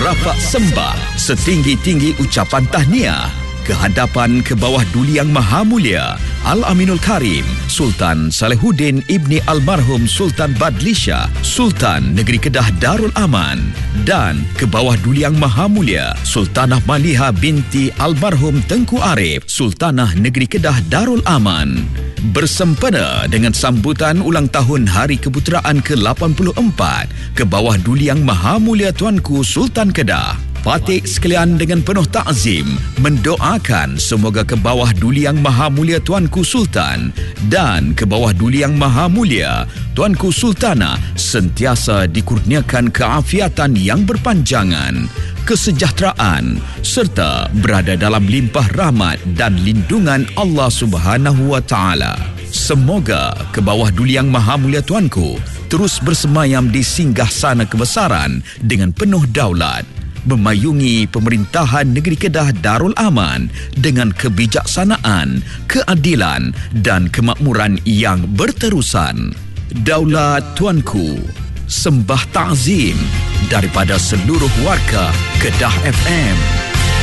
merapat sembah setinggi-tinggi ucapan tahniah ke hadapan ke bawah Duli Yang Maha Mulia Al-Aminul Karim Sultan Salehuddin Ibni Almarhum Sultan Badlisha Sultan Negeri Kedah Darul Aman, dan ke bawah Duli Yang Maha Mulia Sultanah Maliha binti Almarhum Tengku Arif Sultanah Negeri Kedah Darul Aman, bersempena dengan sambutan ulang tahun Hari Keputeraan ke-84 ke bawah Duli Yang Maha Mulia Tuanku Sultan Kedah. Patik sekalian dengan penuh takzim mendoakan semoga ke bawah Duli Yang Maha Mulia Tuanku Sultan dan ke bawah Duli Yang Maha Mulia Tuanku Sultanah sentiasa dikurniakan keafiatan yang berpanjangan, kesejahteraan serta berada dalam limpah rahmat dan lindungan Allah Subhanahu wa taala. Semoga ke bawah Duli Yang Maha Mulia Tuanku terus bersemayam di singgahsana kebesaran dengan penuh daulat, memayungi pemerintahan negeri Kedah Darul Aman dengan kebijaksanaan, keadilan dan kemakmuran yang berterusan. Daulat Tuanku, sembah ta'zim daripada seluruh warga Kedah FM.